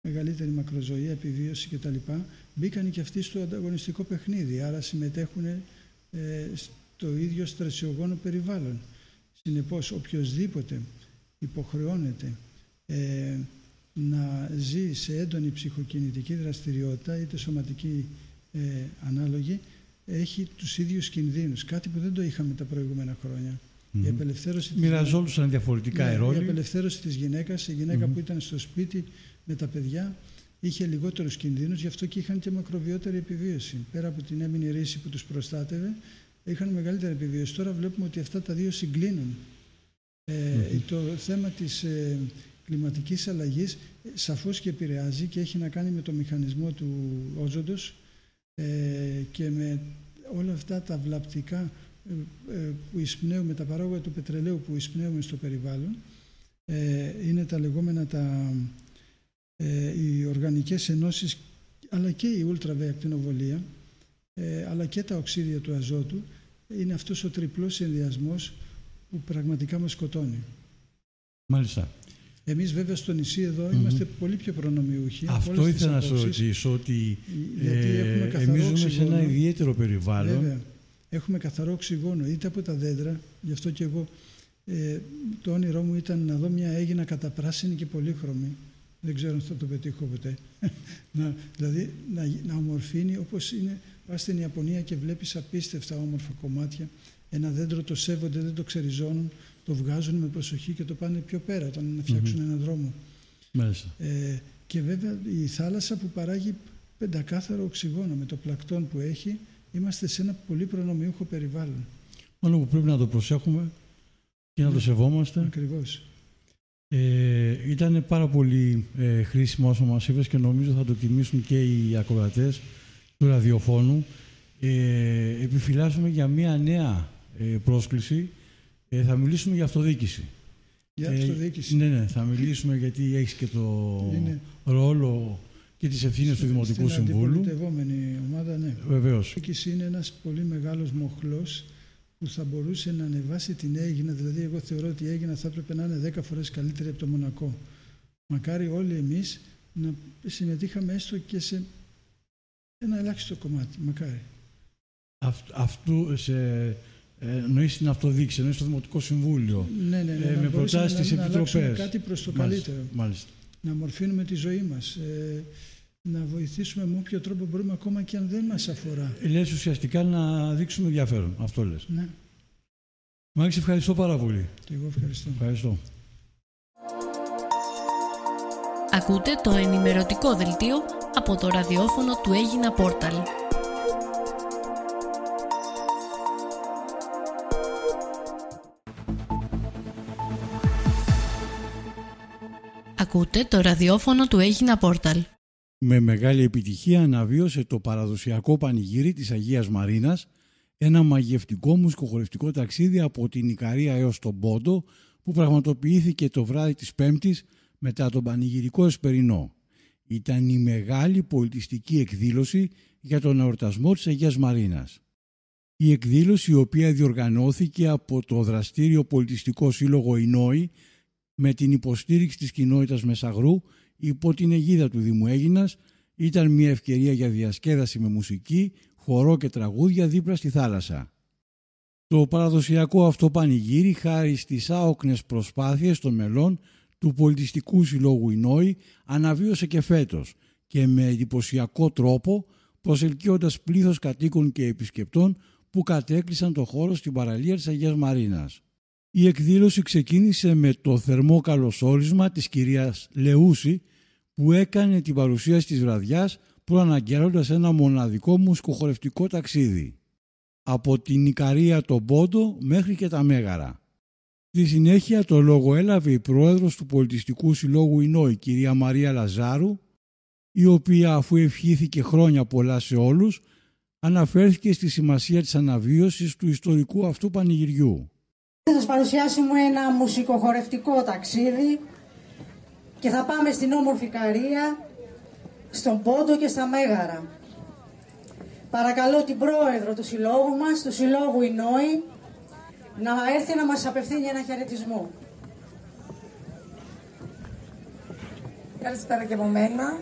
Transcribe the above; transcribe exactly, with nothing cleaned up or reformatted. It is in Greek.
μεγαλύτερη μακροζωία, επιβίωση κτλ. Μπήκαν και αυτοί στο ανταγωνιστικό παιχνίδι, άρα συμμετέχουν ε, στο ίδιο στρεσιογόνο περιβάλλον. Συνεπώς, οποιοσδήποτε υποχρεώνεται ε, να ζει σε έντονη ψυχοκινητική δραστηριότητα, είτε σωματική ε, ανάλογη, έχει τους ίδιους κινδύνους, κάτι που δεν το είχαμε τα προηγούμενα χρόνια. Mm-hmm. Η απελευθέρωση Μοιραζόντουσαν διαφορετικά ναι, ρόλοι. Η απελευθέρωση της γυναίκας, η γυναίκα mm-hmm. που ήταν στο σπίτι με τα παιδιά, είχε λιγότερους κινδύνους, γι' αυτό και είχαν και μακροβιότερη επιβίωση. Πέρα από την έμεινη ρίση που τους προστάτευε, είχαν μεγαλύτερη επιβίωση. Τώρα βλέπουμε ότι αυτά τα δύο συγκλίνουν. Ε, mm-hmm. Το θέμα της ε, κλιματικής αλλαγής ε, σαφώς και επηρεάζει και έχει να κάνει με το μηχανισμό του όζοντος ε, και με όλα αυτά τα βλαπτικά ε, ε, που εισπνέουμε, τα παράγωγα του πετρελαίου που εισπνέουμε στο περιβάλλον. Ε, είναι τα λεγόμενα τα, ε, οι οργανικές ενώσεις, αλλά και η ουλτραβιακτινοβολία, ε, αλλά και τα οξύδια του αζότου. Είναι αυτός ο τριπλός συνδυασμός που πραγματικά μας σκοτώνει. Μάλιστα. Εμείς βέβαια στο νησί εδώ mm-hmm. είμαστε πολύ πιο προνομιούχοι. Αυτό ήθελα να σας ρωτήσω, ότι ε, εμείς ζούμε σε ένα ιδιαίτερο περιβάλλον. Βέβαια. Έχουμε καθαρό οξυγόνο, είτε από τα δέντρα, γι' αυτό και εγώ ε, το όνειρό μου ήταν να δω μια αίγινα καταπράσινη και πολύχρωμη. Δεν ξέρω αν θα το πετύχω ποτέ. να, δηλαδή να, να ομορφύνει όπως είναι. Πας στην Ιαπωνία και βλέπεις απίστευτα όμορφα κομμάτια. Ένα δέντρο το σέβονται, δεν το ξεριζώνουν, το βγάζουν με προσοχή και το πάνε πιο πέρα όταν να φτιάξουν mm-hmm. έναν δρόμο. Ε, και βέβαια η θάλασσα που παράγει πεντακάθαρο οξυγόνο με το πλακτόν που έχει, είμαστε σε ένα πολύ προνομιούχο περιβάλλον. Μόνο που πρέπει να το προσέχουμε και να ναι, το σεβόμαστε. Ακριβώς. Ε, ήταν πάρα πολύ ε, χρήσιμο όσο μας είπες και νομίζω θα το τιμήσουν και οι ακροατές του ραδιοφώνου. Ε, επιφυλάσσουμε για μια νέα ε, πρόσκληση. Ε, θα μιλήσουμε για αυτοδιοίκηση. Για αυτοδιοίκηση. Ε, ναι, ναι, θα μιλήσουμε γιατί έχεις και το είναι... ρόλο και τις ευθύνες του Δημοτικού στην Συμβούλου. Στην αντιπολιτευόμενη ομάδα, ναι. Βεβαίως. Η αυτοδιοίκηση είναι ένας πολύ μεγάλος μοχλός που θα μπορούσε να ανεβάσει την Αίγινα. Δηλαδή, εγώ θεωρώ ότι η Αίγινα θα έπρεπε να είναι δέκα φορές καλύτερη από το Μονακό. Μακάρι όλοι εμείς να συμμετείχαμε έστω και σε ένα ελάχιστο κομμάτι. Μακάρι. Αυτ, αυτού σε... εννοείς την αυτοδιοίκηση, εννοείς το Δημοτικό Συμβούλιο. Ναι, ναι, ναι, ε, με προτάσεις στις επιτροπές. Να κάτι προς το μάλιστα, καλύτερο. Μάλιστα. Να μορφύνουμε τη ζωή μας. Ε, να βοηθήσουμε με όποιο τρόπο μπορούμε, ακόμα και αν δεν μας αφορά. Λες ουσιαστικά να δείξουμε ενδιαφέρον. Αυτό λες. Ναι. Μάκη, ευχαριστώ πάρα πολύ. Και εγώ ευχαριστώ. Ευχαριστώ. Ακούτε το ενημερωτικό δελτίο από το ραδιόφωνο του Έγινα Πόρταλ. Ακούτε το ραδιόφωνο του Έγινα Πόρταλ. Με μεγάλη επιτυχία αναβίωσε το παραδοσιακό πανηγύρι της Αγίας Μαρίνας, ένα μαγευτικό μουσικοχορευτικό ταξίδι από την Ικαρία έως τον Πόντο που πραγματοποιήθηκε το βράδυ της Πέμπτης μετά τον πανηγυρικό εσπερινό. Ήταν η μεγάλη πολιτιστική εκδήλωση για τον εορτασμό της Αγίας Μαρίνας. Η εκδήλωση, η οποία διοργανώθηκε από το δραστήριο πολιτιστικό σύλλογο Ινόη με την υποστήριξη της κοινότητας Μεσαγρού υπό την αιγίδα του Δήμου Αίγινας, ήταν μια ευκαιρία για διασκέδαση με μουσική, χορό και τραγούδια δίπλα στη θάλασσα. Το παραδοσιακό αυτό πανηγύρι, χάρη στις άοκνες προσπάθειες των μελών του Πολιτιστικού Συλλόγου Ινόη, αναβίωσε και φέτος και με εντυπωσιακό τρόπο, προσελκύοντας πλήθος κατοίκων και επισκεπτών που κατέκλυσαν το χώρο στην παραλία της Αγίας Μαρίνας. Η εκδήλωση ξεκίνησε με το θερμό καλωσόρισμα της κυρίας Λεούση, που έκανε την παρουσίαση της βραδιάς προαναγγέλλοντας ένα μοναδικό μουσικοχορευτικό ταξίδι από την Ικαρία, τον Πόντο μέχρι και τα Μέγαρα. Στη συνέχεια το λόγο έλαβε η πρόεδρος του Πολιτιστικού Συλλόγου Ινόη, κυρία Μαρία Λαζάρου, η οποία, αφού ευχήθηκε χρόνια πολλά σε όλους, αναφέρθηκε στη σημασία της αναβίωσης του ιστορικού αυτού πανηγυριού. Θα σας παρουσιάσουμε ένα μουσικοχορευτικό ταξίδι και θα πάμε στην όμορφη Ικαρία, στον Πόντο και στα Μέγαρα. Παρακαλώ την πρόεδρο του συλλόγου μας, του Συλλόγου Ινόη, να έρθει να μας απευθύνει ένα χαιρετισμό. Καλησπέρα και από μένα.